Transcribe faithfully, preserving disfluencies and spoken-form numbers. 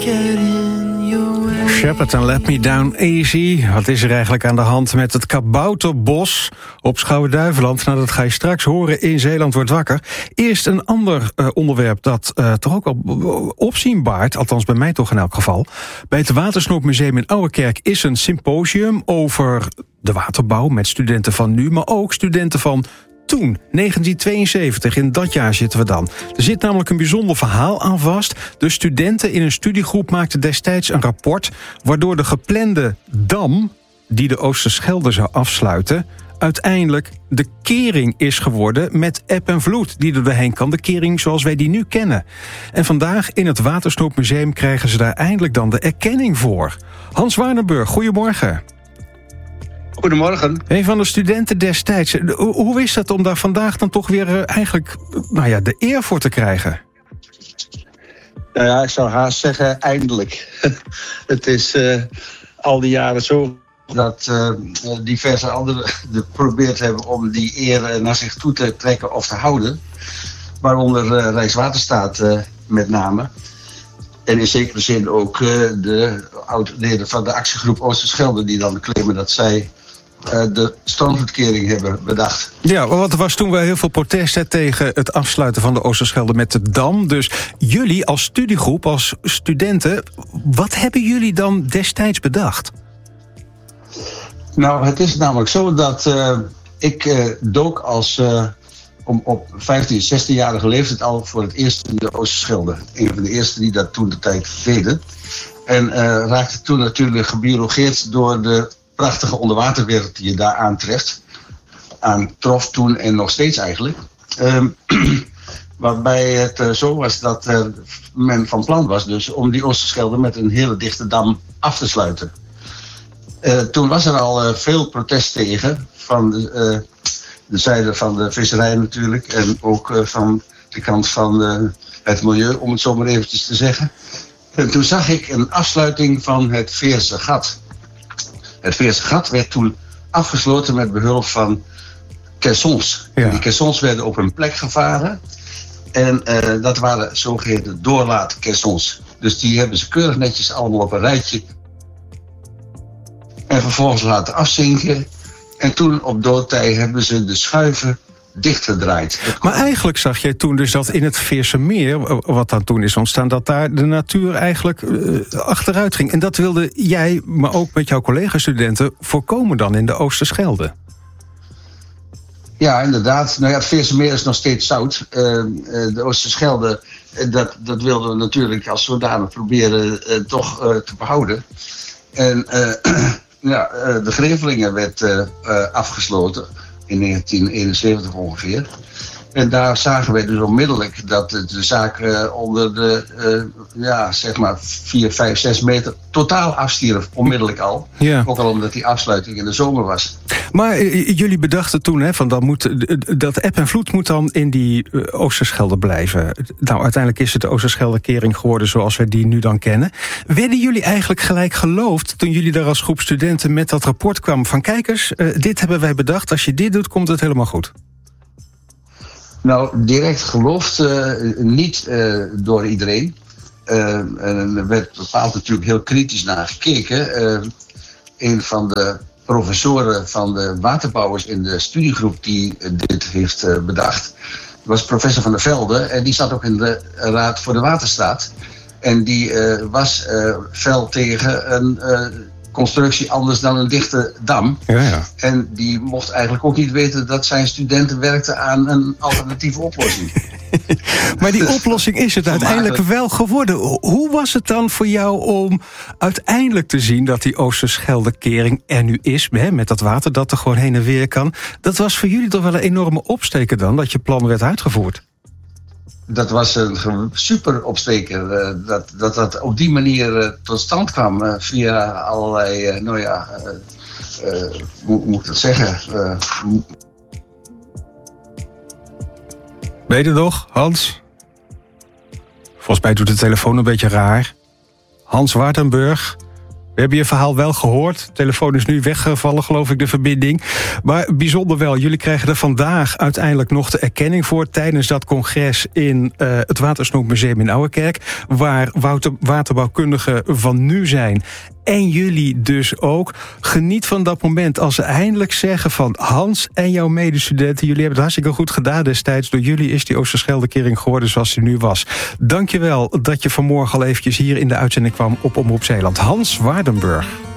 Shepherd en Let Me Down Easy. Wat is er eigenlijk aan de hand met het kabouterbos op Schouwen-Duiveland? Nou, dat ga je straks horen in Zeeland wordt wakker. Eerst een ander uh, onderwerp dat uh, toch ook al opzien baart, althans bij mij toch in elk geval. Bij het Watersnoodmuseum in Ouwerkerk is een symposium over de waterbouw met studenten van nu, maar ook studenten van toen, negentien tweeënzeventig, in dat jaar zitten we dan. Er zit namelijk een bijzonder verhaal aan vast. De studenten in een studiegroep maakten destijds een rapport waardoor de geplande dam die de Oosterschelde zou afsluiten uiteindelijk de kering is geworden met eb en vloed die er doorheen kan. De kering zoals wij die nu kennen. En vandaag in het Watersnoodmuseum krijgen ze daar eindelijk dan de erkenning voor. Hans Waardenburg, goedemorgen. Goedemorgen. Een van de studenten destijds. Hoe is dat om daar vandaag dan toch weer uh, eigenlijk nou ja, de eer voor te krijgen? Nou ja, ik zou haast zeggen eindelijk. Het is uh, al die jaren zo dat uh, diverse anderen geprobeerd hebben om die eer naar zich toe te trekken of te houden. Waaronder uh, Rijkswaterstaat uh, met name. En in zekere zin ook uh, de oud-leden van de actiegroep Oosterschelde die dan claimen dat zij Uh, de stormvloedkering hebben bedacht. Ja, want er was toen wel heel veel protest hè, tegen het afsluiten van de Oosterschelde met de dam. Dus jullie als studiegroep, als studenten, wat hebben jullie dan destijds bedacht? Nou, het is namelijk zo dat uh, ik uh, dook als uh, om, op vijftien, zestienjarige leeftijd al voor het eerst in de Oosterschelde. Een van de eerste die dat toen de tijd deden. En uh, raakte toen natuurlijk gebiologeerd door de prachtige onderwaterwereld die je daar aantreft. Aantrof toen en nog steeds eigenlijk. Um, waarbij het uh, zo was dat uh, men van plan was dus om die Oosterschelde met een hele dichte dam af te sluiten. Uh, toen was er al uh, veel protest tegen. Van de, uh, de zijde van de visserij natuurlijk. En ook uh, van de kant van uh, het milieu, om het zo maar eventjes te zeggen. En toen zag ik een afsluiting van het Veerse Gat. Het Veerse Gat werd toen afgesloten met behulp van caissons. Ja. Die caissons werden op een plek gevaren. En uh, dat waren zogeheten doorlaatcaissons. Dus die hebben ze keurig netjes allemaal op een rijtje. En vervolgens laten afzinken. En toen op doodtij hebben ze de schuiven dichtgedraaid. Maar eigenlijk zag jij toen dus dat in het Veerse Meer, wat dan toen is ontstaan, dat daar de natuur eigenlijk uh, achteruit ging. En dat wilde jij, maar ook met jouw collega-studenten, voorkomen dan in de Oosterschelde. Ja, inderdaad. Nou ja, het Veerse Meer is nog steeds zout. Uh, uh, de Oosterschelde, uh, dat, dat wilden we natuurlijk als zodanig proberen uh, toch uh, te behouden. En uh, ja, uh, de Grevelingen werd uh, uh, afgesloten in negentien eenenzeventig ongeveer. En daar zagen wij dus onmiddellijk dat de zaak uh, onder de uh, ja, zeg maar vier, vijf, zes meter totaal afstierf, onmiddellijk al. Ja. Ook al omdat die afsluiting in de zomer was. Maar uh, jullie bedachten toen, hè, van dat, moet, uh, dat eb en vloed moet dan in die uh, Oosterschelde blijven. Nou, uiteindelijk is het de Oosterscheldekering geworden zoals we die nu dan kennen. Werden jullie eigenlijk gelijk geloofd toen jullie daar als groep studenten met dat rapport kwamen van kijkers, uh, dit hebben wij bedacht, als je dit doet, komt het helemaal goed? Nou, direct geloofd uh, niet uh, door iedereen. Uh, en er werd bepaald natuurlijk heel kritisch naar gekeken. Uh, een van de professoren van de waterbouwers in de studiegroep die uh, dit heeft uh, bedacht, was professor Van der Velde. En die zat ook in de Raad voor de Waterstaat. En die uh, was uh, fel tegen een uh, constructie anders dan een dichte dam. Ja, ja. En die mocht eigenlijk ook niet weten dat zijn studenten werkten aan een alternatieve oplossing. Maar die oplossing is het uiteindelijk wel geworden. Hoe was het dan voor jou om uiteindelijk te zien dat die Oosterscheldekering er nu is, met dat water dat er gewoon heen en weer kan? Dat was voor jullie toch wel een enorme opsteker dan, dat je plan werd uitgevoerd? Dat was een super opsteker. Uh, dat, dat dat op die manier uh, tot stand kwam. Uh, via allerlei, uh, nou ja, uh, uh, hoe moet ik dat zeggen? Uh, Weet je nog, Hans? Volgens mij doet de telefoon een beetje raar. Hans Waardenburg, hebben je verhaal wel gehoord. De telefoon is nu weggevallen, geloof ik, de verbinding. Maar bijzonder wel, jullie krijgen er vandaag uiteindelijk nog de erkenning voor tijdens dat congres in uh, het Watersnoekmuseum in Ouwerkerk, waar water, waterbouwkundigen van nu zijn. En jullie dus ook. Geniet van dat moment als ze eindelijk zeggen van Hans en jouw medestudenten, jullie hebben het hartstikke goed gedaan destijds. Door jullie is die Oosterscheldekering geworden zoals die nu was. Dankjewel dat je vanmorgen al eventjes hier in de uitzending kwam op Omroep Zeeland. Hans Waardenburg.